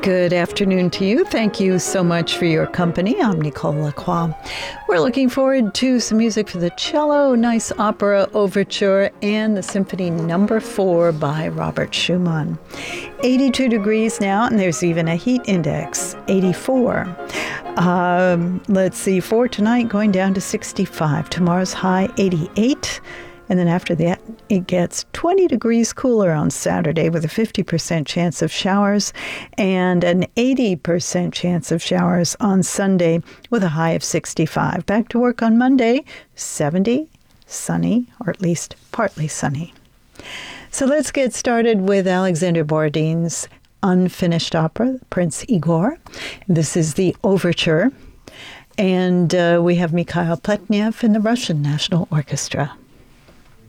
Good afternoon to you. Thank you so much for your company. I'm Nicole Lacroix. We're looking forward to some music for the cello, nice opera overture, and the Symphony No. 4 by Robert Schumann. 82 degrees now, and there's even a heat index, 84. Let's see, for tonight going down to 65. Tomorrow's high, 88. And then after that, it gets 20 degrees cooler on Saturday with a 50% chance of showers and an 80% chance of showers on Sunday with a high of 65. Back to work on Monday, 70, sunny, or at least partly sunny. So let's get started with Alexander Borodin's unfinished opera, Prince Igor. This is the overture. And we have Mikhail Pletnev in the Russian National Orchestra.